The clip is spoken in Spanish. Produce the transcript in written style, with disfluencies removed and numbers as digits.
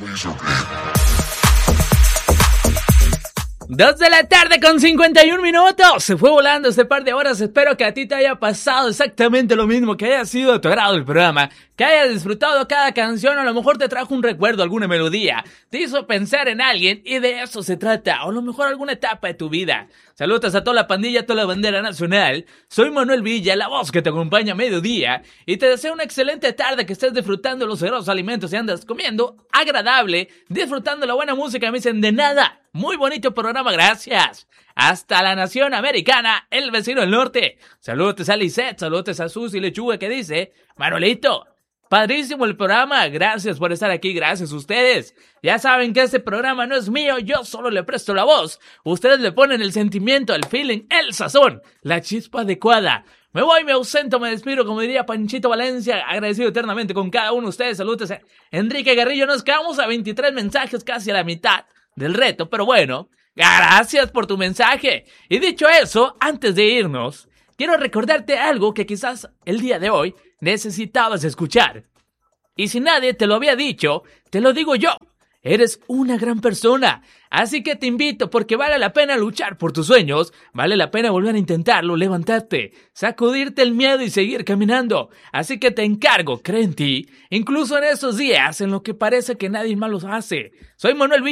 2 de la tarde con 51 minutos. Se fue volando este par de horas. Espero que a ti te haya pasado exactamente lo mismo, que haya sido de tu agrado el programa, que hayas disfrutado cada canción. A lo mejor te trajo un recuerdo, alguna melodía, te hizo pensar en alguien y de eso se trata. O a lo mejor alguna etapa de tu vida. Saludos a toda la pandilla, a toda la bandera nacional. Soy Manuel Villa, la voz que te acompaña a mediodía, y te deseo una excelente tarde, que estés disfrutando los sagrados alimentos y andas comiendo agradable, disfrutando la buena música. Me dicen de nada. Muy bonito programa, gracias. Hasta la nación americana, el vecino del norte. Saludos a Lisette, saludos a Susi Lechuga, que dice: Manuelito, padrísimo el programa, gracias por estar aquí, gracias a ustedes. Ya saben que este programa no es mío, yo solo le presto la voz. Ustedes le ponen el sentimiento, el feeling, el sazón, la chispa adecuada. Me voy, me ausento, me despido, como diría Panchito Valencia, agradecido eternamente con cada uno de ustedes. Saludos a Enrique Garrillo, nos quedamos a 23 mensajes, casi a la mitad del reto, pero bueno, gracias por tu mensaje. Y dicho eso, antes de irnos, quiero recordarte algo que quizás el día de hoy necesitabas escuchar. Y si nadie te lo había dicho, te lo digo yo. Eres una gran persona, así que te invito, porque vale la pena luchar por tus sueños, vale la pena volver a intentarlo, levantarte, sacudirte el miedo y seguir caminando. Así que te encargo, cree en ti, incluso en esos días en los que parece que nadie más los hace. Soy Manuel